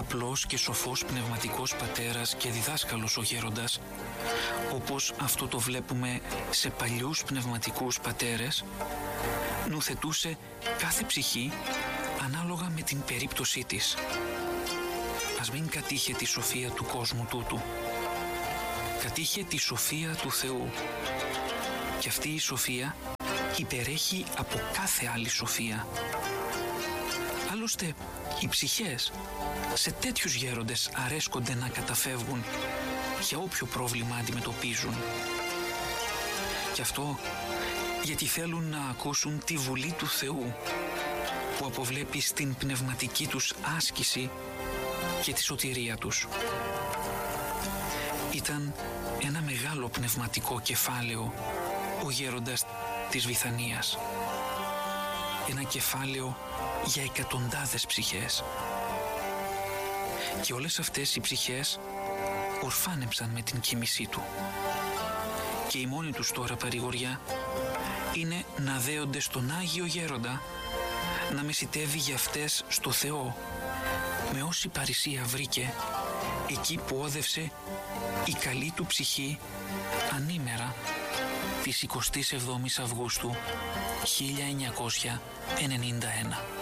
απλός και σοφός πνευματικός πατέρας και διδάσκαλος ο γέροντας, όπως αυτό το βλέπουμε σε παλιούς πνευματικούς πατέρες, νουθετούσε κάθε ψυχή ανάλογα με την περίπτωσή της. Ας μην κατήχε τη σοφία του κόσμου τούτου. Κατήχε τη σοφία του Θεού. Και αυτή η σοφία υπερέχει από κάθε άλλη σοφία. Άλλωστε, οι ψυχές σε τέτοιους γέροντες αρέσκονται να καταφεύγουν για όποιο πρόβλημα αντιμετωπίζουν. Και αυτό γιατί θέλουν να ακούσουν τη βουλή του Θεού, που αποβλέπει στην πνευματική τους άσκηση και τη σωτηρία τους. Ήταν ένα μεγάλο πνευματικό κεφάλαιο ο γέροντας της Βηθανίας. Ένα κεφάλαιο για εκατοντάδες ψυχές. Και όλες αυτές οι ψυχές ορφάνεψαν με την κοίμησή του. Και η μόνη τους τώρα παρηγοριά είναι να δέονται στον Άγιο Γέροντα, να μεσιτεύει για αυτές στο Θεό, με όση παρησία βρήκε εκεί που όδευσε η καλή του ψυχή ανήμερα της 27ης Αυγούστου 1991.